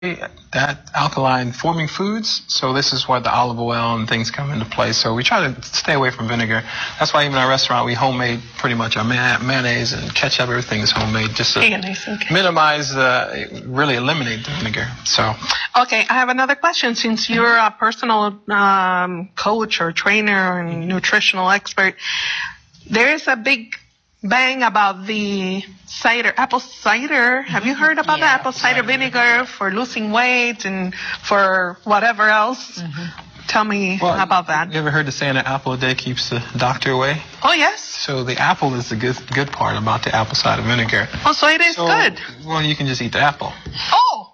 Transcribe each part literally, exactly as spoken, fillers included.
that alkaline forming foods, so this is where the olive oil and things come into play. So we try to stay away from vinegar. That's why even our restaurant, we homemade pretty much our mayonnaise and ketchup, everything is homemade, just to okay. minimize, uh, really eliminate the vinegar. So okay, I have another question. Since you're a personal um, coach or trainer and nutritional expert, there is a big bang about the cider, apple cider. Have you heard about yeah, the apple cider vinegar for losing weight and for whatever else? Mm-hmm. Tell me well, about that. You ever heard the saying, an apple a day keeps the doctor away? Oh, yes. So the apple is the good good part about the apple cider vinegar. Oh, so it is so, good. Well, you can just eat the apple. Oh!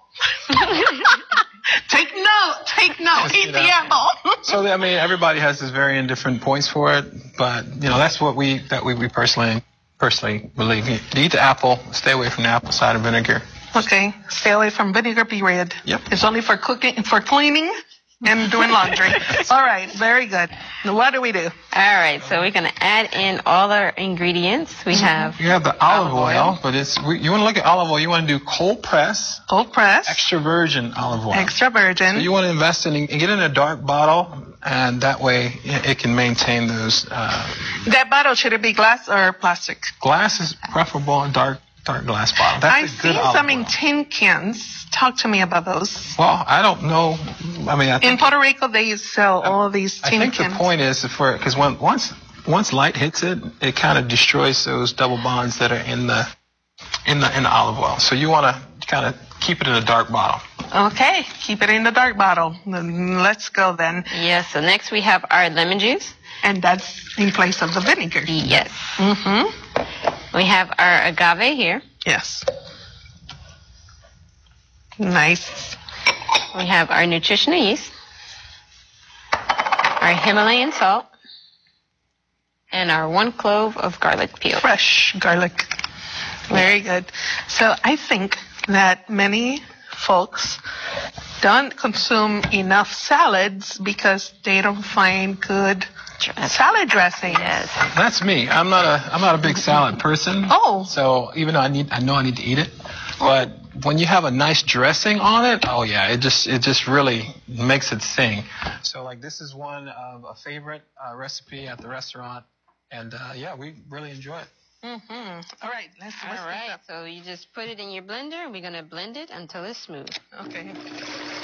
Take note, take note, eat the apple. So, I mean, everybody has this varying different points for it, but, you know, that's what we, that we, we personally, personally believe. You eat the apple, stay away from the apple cider vinegar. Okay, stay away from vinegar, period. Yep. It's only for cooking, for cleaning and doing laundry. All right, very good. What do we do? All right, so we're going to add in all our ingredients. We have... You have the olive, olive oil, oil, but it's we, you want to look at olive oil, you want to do cold press. Cold press. Extra virgin olive oil. Extra virgin. So you want to invest in and get in a dark bottle, and that way it can maintain those... Uh, that bottle, should it be glass or plastic? Glass is preferable, and dark dark glass bottle. That's I've a good seen olive some oil. in tin cans. Talk to me about those. Well, I don't know. I mean, I think in Puerto Rico, they sell all of these tin I think cans. the point is for because when once once light hits it, it kind of destroys those double bonds that are in the in the in the olive oil. So you want to kind of keep it in a dark bottle. Okay, keep it in the dark bottle. Let's go then. Yes. So next we have our lemon juice, and that's in place of the vinegar. Yes. Mm-hmm. We have our agave here. Yes. Nice. We have our nutritional yeast, our Himalayan salt, and our one clove of garlic peel. Fresh garlic. Very good. So I think that many folks don't consume enough salads because they don't find good salad dressing. Yes. That's me. I'm not a I'm not a big salad person. Oh. So even though I need I know I need to eat it, but when you have a nice dressing on it, oh yeah, it just it just really makes it sing. So like this is one of a favorite uh, recipe at the restaurant, and uh, yeah, we really enjoy it. Mm-hmm. All right, let's. All right, so you just put it in your blender, and we're gonna blend it until it's smooth. Okay.